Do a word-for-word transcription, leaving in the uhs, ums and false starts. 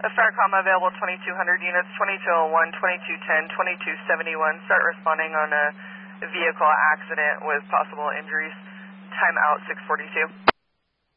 A STARCOM available twenty-two hundred units, twenty-two oh one, twenty-two ten, twenty-two seventy-one. Start responding on a vehicle accident with possible injuries. Time out six forty-two.